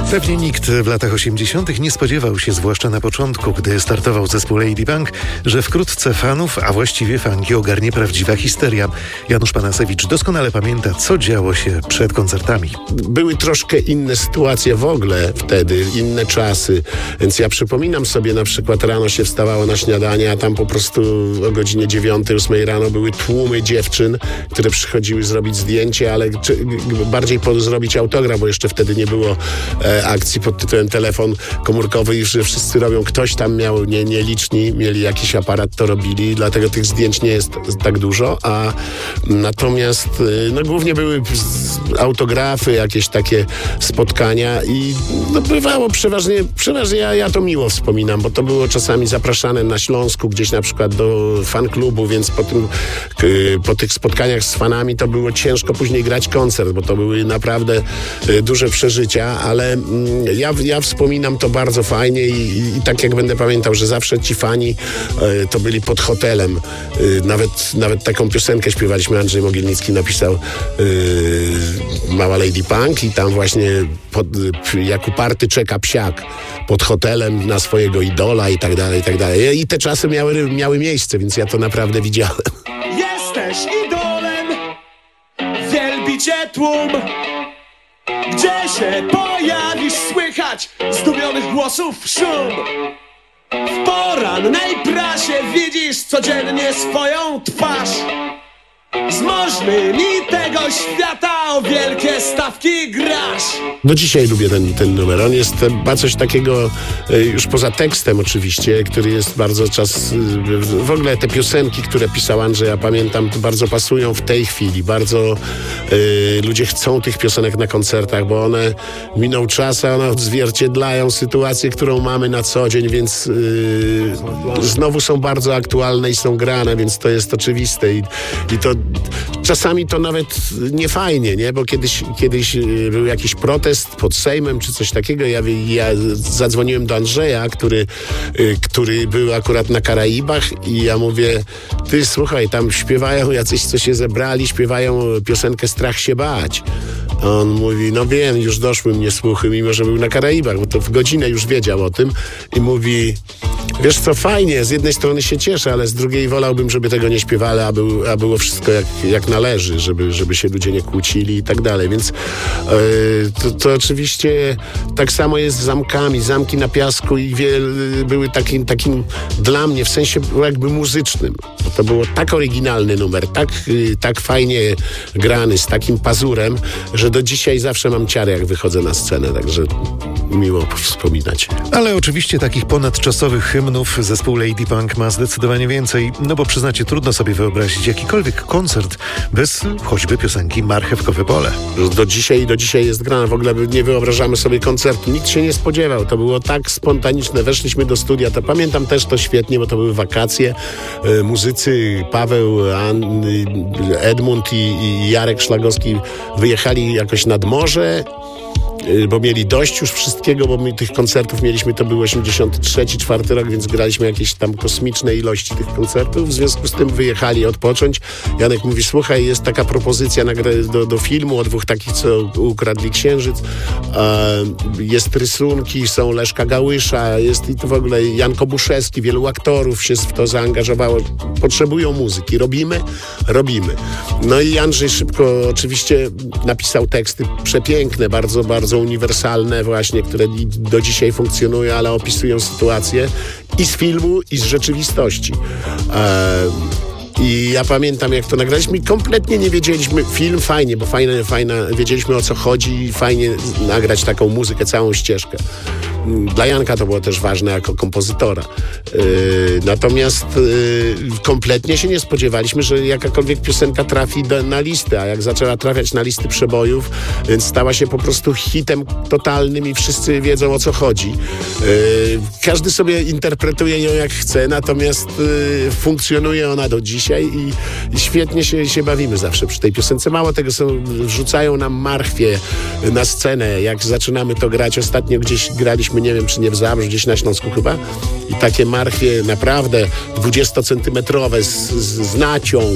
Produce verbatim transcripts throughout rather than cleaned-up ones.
Pewnie nikt w latach osiemdziesiątych nie spodziewał się, zwłaszcza na początku, gdy startował zespół Ladypunk, że wkrótce fanów, a właściwie fanki, ogarnie prawdziwa histeria. Janusz Panasewicz doskonale pamięta, co działo się przed koncertami. Były troszkę inne sytuacje w ogóle wtedy, inne czasy, więc ja przypominam sobie, na przykład rano się wstawało na śniadanie, a tam po prostu o godzinie dziewiątej, ósmej rano były tłumy dziewczyn, które przychodziły zrobić zdjęcie, ale czy, bardziej po, zrobić autograf, bo jeszcze wtedy nie było e, akcji pod tytułem telefon komórkowy i że wszyscy robią, ktoś tam miał, nie, nieliczni mieli jakiś aparat, to robili, dlatego tych zdjęć nie jest tak dużo, a natomiast no głównie były autografy, jakieś takie spotkania i no bywało przeważnie, przeważnie ja, ja to miło wspominam, bo to było czasami zapraszane na Śląsku, gdzieś na przykład do fanklubu, więc po, tym, po tych spotkaniach z fanami to było ciężko później grać koncert, bo to były naprawdę duże przeżycia, ale Ja, ja wspominam to bardzo fajnie i, i, i tak jak będę pamiętał, że zawsze ci fani e, to byli pod hotelem. E, nawet, nawet taką piosenkę śpiewaliśmy, Andrzej Mogilnicki napisał e, Mała Ladypunk i tam właśnie pod, jak uparty czeka psiak pod hotelem na swojego idola i tak dalej, i tak dalej. I te czasy miały, miały miejsce, więc ja to naprawdę widziałem. Jesteś idolem, wielbi cię tłum. Gdzie się pojawisz, słychać zdumionych głosów szum. W porannej prasie widzisz codziennie swoją twarz. Z możnymi tego świata o wielkie stawki grasz. Do dzisiaj lubię ten, ten numer. On jest, ma coś takiego już poza tekstem oczywiście, który jest bardzo czas... W ogóle te piosenki, które pisał Andrzej, ja pamiętam, to bardzo pasują w tej chwili. Bardzo y, ludzie chcą tych piosenek na koncertach, bo one minął czas, a one odzwierciedlają sytuację, którą mamy na co dzień, więc y, znowu są bardzo aktualne i są grane, więc to jest oczywiste. I, i to czasami to nawet nie fajnie, nie? Bo kiedyś, kiedyś był jakiś protest pod Sejmem czy coś takiego. Ja, ja zadzwoniłem do Andrzeja, który, który był akurat na Karaibach i ja mówię, ty słuchaj, tam śpiewają jacyś, co się zebrali, śpiewają piosenkę Strach się bać. A on mówi, no wiem, już doszły mnie słuchy, mimo że był na Karaibach, bo to w godzinę już wiedział o tym i mówi, wiesz co, fajnie, z jednej strony się cieszę, ale z drugiej wolałbym, żeby tego nie śpiewali, a, był, a było wszystko jak, jak należy, żeby, żeby się ludzie nie kłócili i tak dalej, więc yy, to, to oczywiście tak samo jest z zamkami, zamki na piasku i wie, były takim, takim dla mnie w sensie jakby muzycznym, bo to było tak oryginalny numer, tak, yy, tak fajnie grany, z takim pazurem, że do dzisiaj zawsze mam ciarę, jak wychodzę na scenę, także miło wspominać. Ale oczywiście takich ponadczasowych hymnów zespół Ladypunk ma zdecydowanie więcej, no bo przyznacie, trudno sobie wyobrazić jakikolwiek koncert bez choćby piosenki Marchewkowe Pole. Do dzisiaj, do dzisiaj jest grana, w ogóle nie wyobrażamy sobie koncertu, nikt się nie spodziewał, to było tak spontaniczne, weszliśmy do studia, to pamiętam też to świetnie, bo to były wakacje, e, muzycy Paweł, An, Edmund i, i Jarek Szlagowski wyjechali jakoś nad morze, bo mieli dość już wszystkiego, bo my tych koncertów mieliśmy, to był osiemdziesiąty trzeci, czwarty rok, więc graliśmy jakieś tam kosmiczne ilości tych koncertów, w związku z tym wyjechali odpocząć. Janek mówi, słuchaj, jest taka propozycja do, do filmu o dwóch takich, co ukradli księżyc, jest rysunki, są Leszka Gałysza, jest i to w ogóle Jan Kobuszewski, wielu aktorów się w to zaangażowało, potrzebują muzyki, robimy? Robimy. No i Andrzej szybko oczywiście napisał teksty przepiękne, bardzo, bardzo uniwersalne właśnie, które do dzisiaj funkcjonują, ale opisują sytuację i z filmu, i z rzeczywistości. Eee, I ja pamiętam, jak to nagraliśmy i kompletnie nie wiedzieliśmy, film fajnie, bo fajne, fajna, wiedzieliśmy, o co chodzi i fajnie nagrać taką muzykę, całą ścieżkę. Dla Janka to było też ważne jako kompozytora. Yy, natomiast yy, kompletnie się nie spodziewaliśmy, że jakakolwiek piosenka trafi do, na listy, a jak zaczęła trafiać na listy przebojów, więc stała się po prostu hitem totalnym i wszyscy wiedzą, o co chodzi. Yy, każdy sobie interpretuje ją jak chce, natomiast yy, funkcjonuje ona do dzisiaj i, i świetnie się, się bawimy zawsze przy tej piosence. Mało tego, są, wrzucają nam marchwie na scenę, jak zaczynamy to grać. Ostatnio gdzieś graliśmy, nie wiem, czy nie w Zabrzu, gdzieś na Śląsku chyba, i takie marchwie naprawdę dwudziestocentymetrowe z, z, z nacią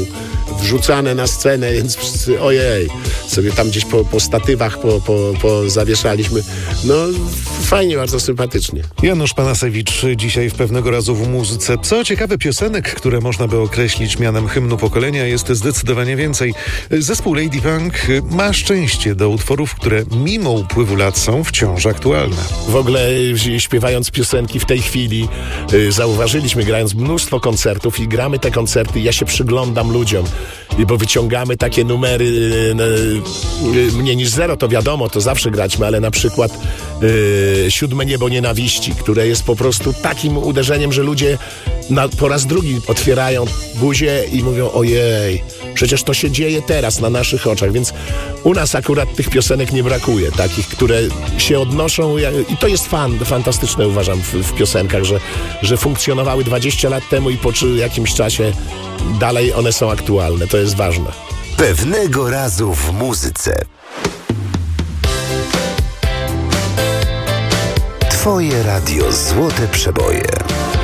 wrzucane na scenę, więc wszyscy, ojej, sobie tam gdzieś po, po statywach po, po, po zawieszaliśmy. No fajnie, bardzo sympatycznie. Janusz Panasewicz dzisiaj w Pewnego razu w muzyce. Co ciekawe, piosenek, które można by określić mianem hymnu pokolenia, jest zdecydowanie więcej. Zespół Lady Punk ma szczęście do utworów, które mimo upływu lat są wciąż aktualne. W ogóle śpiewając piosenki w tej chwili zauważyliśmy, grając mnóstwo koncertów i gramy te koncerty, ja się przyglądam ludziom, bo wyciągamy takie numery mniej niż zero, to wiadomo, to zawsze graliśmy, ale na przykład yy, Siódme Niebo Nienawiści, które jest po prostu takim uderzeniem, że ludzie na, po raz drugi otwierają buzię i mówią, ojej, przecież to się dzieje teraz na naszych oczach, więc u nas akurat tych piosenek nie brakuje, takich, które się odnoszą i to jest fan, fantastyczne uważam w, w piosenkach, że, że funkcjonowały dwadzieścia lat temu i po jakimś czasie dalej one są aktualne, to jest ważne. Pewnego razu w muzyce. Twoje radio Złote Przeboje.